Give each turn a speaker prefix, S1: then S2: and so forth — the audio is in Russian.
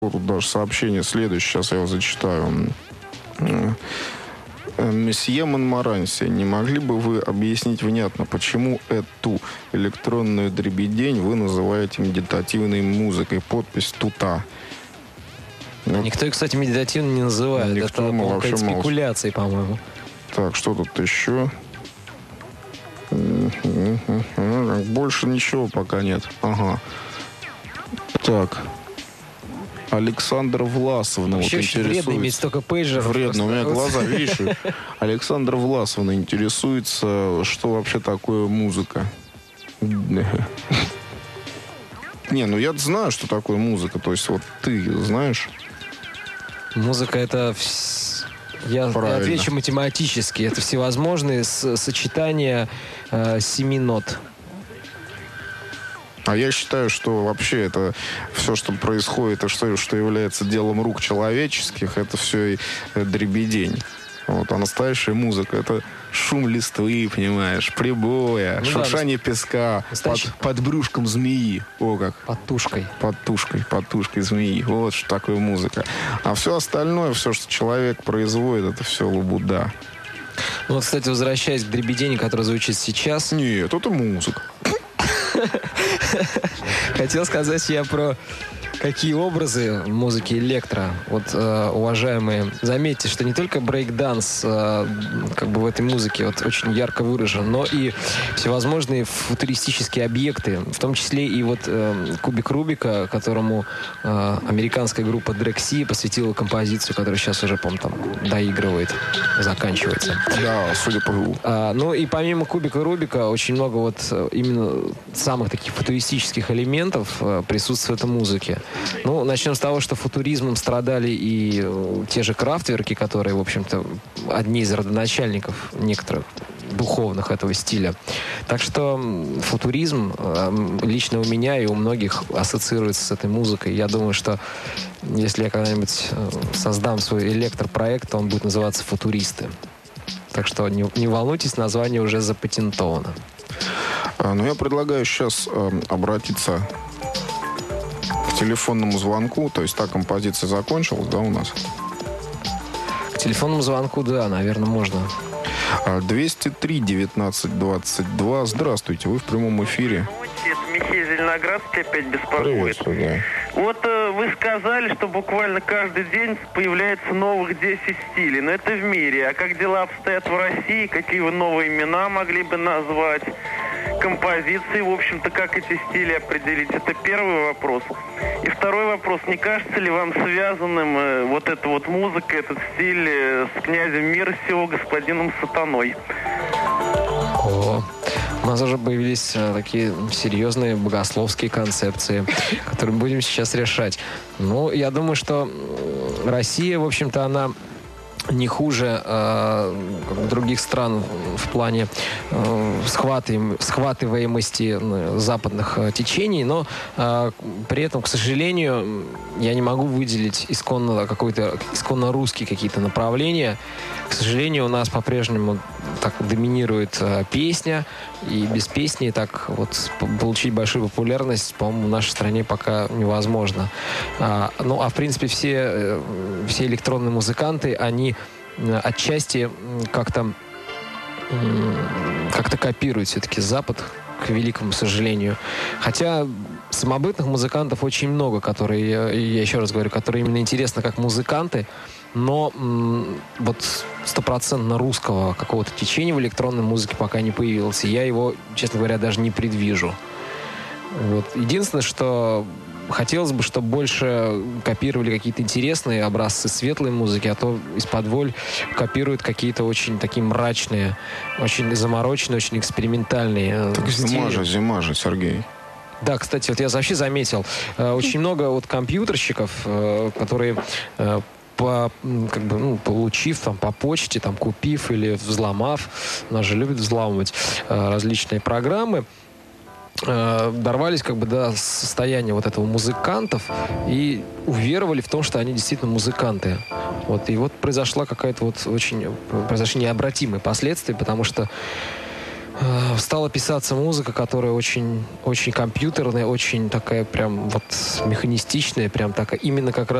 S1: Вот тут даже сообщение следующее, сейчас я его зачитаю. Месье Монмаранси, не могли бы вы объяснить внятно, почему эту электронную дребедень вы называете медитативной музыкой? Подпись «Тута».
S2: Никто ее, кстати, медитативно не называет.
S1: Никто,
S2: это
S1: вообще
S2: спекуляции, по-моему.
S1: Так, что тут еще? Больше ничего пока нет. Ага. Так. Александра Власовна.
S2: Вообще
S1: вот
S2: очень вредно иметь столько пейджеров.
S1: Вредно, у меня глаза, видишь? Александра Власовна интересуется, что вообще такое музыка. Не, ну я знаю, что такое музыка. То есть вот ты знаешь?
S2: Музыка — это... Я отвечу математически. Это всевозможные сочетания 7 нот.
S1: А я считаю, что вообще это все, что происходит, и что является делом рук человеческих, это все и дребедень. Вот, а настоящая музыка — это шум листвы, понимаешь, прибоя, шуршание песка под брюшком змеи. О как.
S2: Под тушкой.
S1: Под тушкой змеи. Вот что такое музыка. А все остальное, все, что человек производит, это все лабуда.
S2: Ну вот, кстати, возвращаясь к дребедени, которая звучит сейчас.
S1: Нет, это музыка.
S2: Хотел сказать я про какие образы музыки электро. Вот, уважаемые, заметьте, что не только брейк-данс как бы в этой музыке вот очень ярко выражен, но и всевозможные футуристические объекты, в том числе и вот кубик Рубика, которому американская группа Drag Sea посвятила композицию, которая сейчас уже, по-моему, там доигрывает, заканчивается.
S1: Да, судя по...
S2: Ну и помимо кубика Рубика очень много вот именно самых таких футуристических элементов присутствует в музыке. Ну, начнем с того, что футуризмом страдали и те же Крафтверки, которые, в общем-то, одни из родоначальников некоторых духовных этого стиля. Так что футуризм лично у меня и у многих ассоциируется с этой музыкой. Я думаю, что если я когда-нибудь создам свой электропроект, то он будет называться «Футуристы». Так что не волнуйтесь, название уже запатентовано.
S1: Ну, я предлагаю сейчас обратиться к телефонному звонку. То есть та композиция закончилась, да, у нас?
S2: К телефонному звонку, да, наверное, можно.
S1: 203-19-22. Здравствуйте, вы в прямом эфире.
S3: Это Михей Зеленоградский опять беспокоит.
S1: Привет,
S3: Вот вы сказали, что буквально каждый день появляется новых 10 стилей. Но это в мире. А как дела обстоят в России? Какие вы новые имена могли бы назвать? Композиции, в общем-то, как эти стили определить? Это первый вопрос. И второй вопрос. Не кажется ли вам связанным вот эта вот музыка, этот стиль с князем мира сего, господином Сатаной?
S2: О, у нас уже появились такие серьезные богословские концепции, которые будем сейчас решать. Ну, я думаю, что Россия, в общем-то, она не хуже других стран в плане схватываемости западных течений, но при этом, к сожалению, я не могу выделить исконно русские какие-то направления. К сожалению, у нас по-прежнему так доминирует песня, и без песни так вот получить большую популярность, по-моему, в нашей стране пока невозможно. Ну, а в принципе все электронные музыканты, они отчасти как-то копируют все-таки Запад, к великому сожалению. Хотя самобытных музыкантов очень много, которые, я еще раз говорю, которые именно интересны как музыканты, но вот стопроцентно русского какого-то течения в электронной музыке пока не появилось. И я его, честно говоря, даже не предвижу. Вот. Единственное, что хотелось бы, чтобы больше копировали какие-то интересные образцы светлой музыки, а то из-под копируют какие-то очень такие мрачные, очень замороченные, очень экспериментальные
S1: так
S2: стили.
S1: Зима же, Сергей.
S2: Да, кстати, вот я вообще заметил, очень много вот компьютерщиков, которые получив там по почте, там купив или взломав, нас же любят взламывать различные программы, дорвались как бы до состояния вот этого музыкантов и уверовали в том, что они действительно музыканты. Вот. И вот произошли необратимые последствия, потому что Стала писаться музыка, которая очень, очень компьютерная, очень такая прям вот механистичная, прям такая, именно как раз